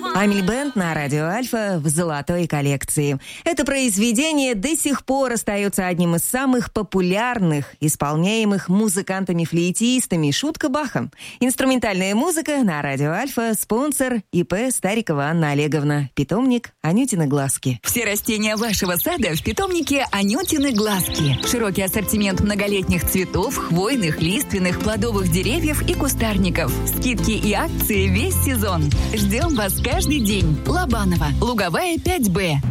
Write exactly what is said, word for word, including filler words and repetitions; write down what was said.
Амель Бенд на радио Альфа в золотой коллекции. Это произведение до сих пор остается одним из самых популярных, исполняемых музыкантами-флейтистами. Шутка Баха. Инструментальная музыка на радио Альфа. Спонсор ИП Старикова Анна Олеговна. Питомник Анютины глазки. Все растения вашего сада в питомнике Анютины глазки. Широкий ассортимент многолетних цветов, хвойных, лиственных, плодовых деревьев и кустарников. Скидки и акции весь сезон. Ждем вас каждый день. Лобанова, Луговая, пять Б.